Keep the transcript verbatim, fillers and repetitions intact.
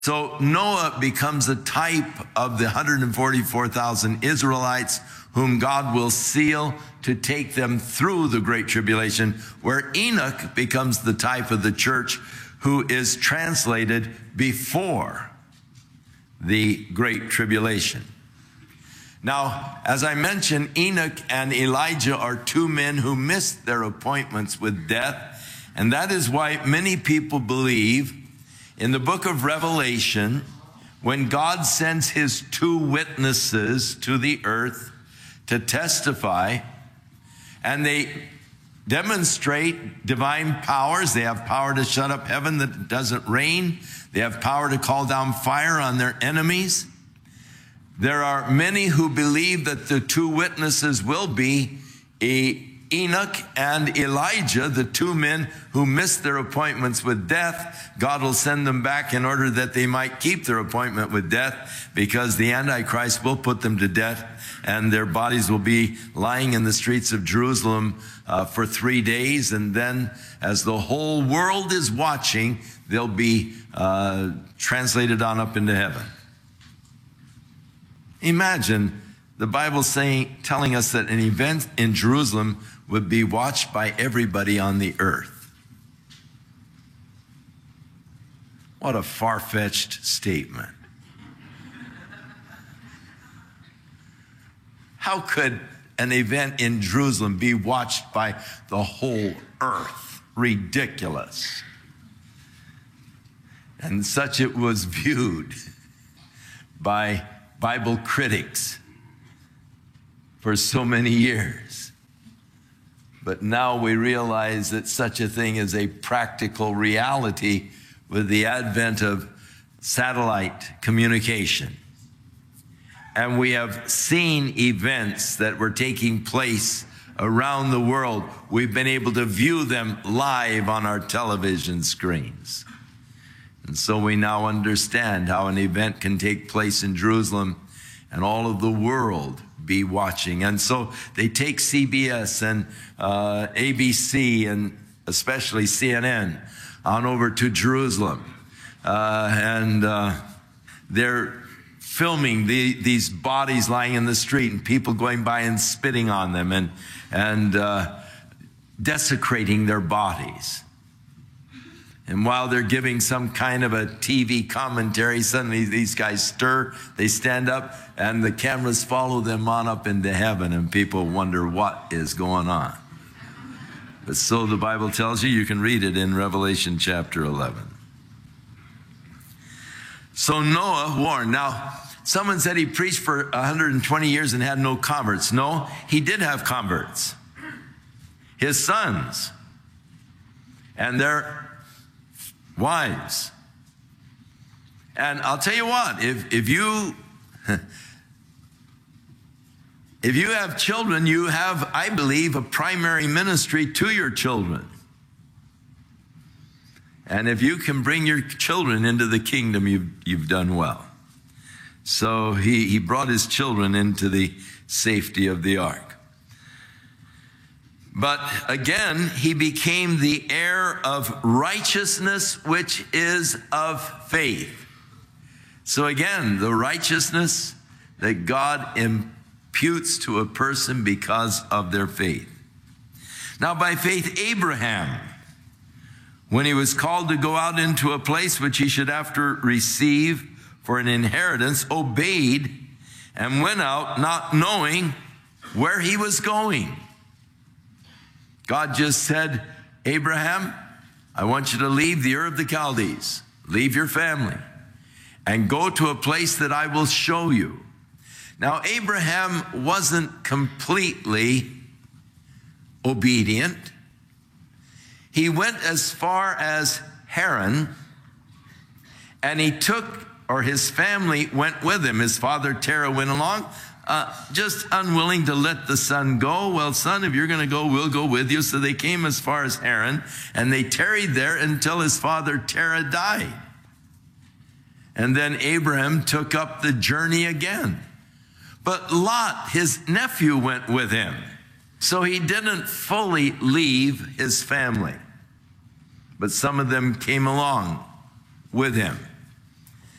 So Noah becomes a type of the one hundred forty-four thousand Israelites whom God will seal to take them through the Great Tribulation, where Enoch becomes the type of the church who is translated before the Great Tribulation. Now, as I mentioned, Enoch and Elijah are two men who missed their appointments with death, and that is why many people believe in the book of Revelation, when God sends his two witnesses to the earth to testify, and they demonstrate divine powers. They have power to shut up heaven that doesn't rain. They have power to call down fire on their enemies. There are many who believe that the two witnesses will be Enoch and Elijah, the two men who missed their appointments with death. God will send them back in order that they might keep their appointment with death, because the Antichrist will put them to death, and their bodies will be lying in the streets of Jerusalem uh, for three days. And then, as the whole world is watching, they'll be uh, translated on up into heaven. Imagine the Bible saying, telling us that an event in Jerusalem would be watched by everybody on the earth. What a far-fetched statement. How could an event in Jerusalem be watched by the whole earth? Ridiculous. And such it was viewed by Bible critics for so many years. But now we realize that such a thing is a practical reality with the advent of satellite communication. And we have seen events that were taking place around the world. We've been able to view them live on our television screens. And so we now understand how an event can take place in Jerusalem and all of the world be watching. And so they take C B S and uh, A B C and especially C N N on over to Jerusalem. Uh, and uh, they're filming the, these bodies lying in the street and people going by and spitting on them and, and uh, desecrating their bodies. And while they're giving some kind of a T V commentary, suddenly these guys stir, they stand up, and the cameras follow them on up into heaven, and people wonder what is going on. But so the Bible tells you, you can read it in Revelation chapter eleven. So Noah warned. Now, someone said he preached for one hundred twenty years and had no converts. No, he did have converts. His sons and their wives. And I'll tell you what, if, if you if you have children, you have, I believe, a primary ministry to your children. And if you can bring your children into the kingdom, you've, you've done well. So he, he brought his children into the safety of the ark. But again, he became the heir of righteousness, which is of faith. So again, the righteousness that God imputes to a person because of their faith. Now, by faith, Abraham, when he was called to go out into a place which he should after receive for an inheritance, obeyed and went out not knowing where he was going. God just said, Abraham, I want you to leave the Ur of the Chaldees, leave your family, and go to a place that I will show you. Now, Abraham wasn't completely obedient. He went as far as Haran, and he took, or his family went with him. His father Terah went along, Uh, just unwilling to let the son go. Well, son, if you're going to go, we'll go with you. So they came as far as Haran, and they tarried there until his father Terah died. And then Abraham took up the journey again. But Lot, his nephew, went with him. So he didn't fully leave his family. But some of them came along with him.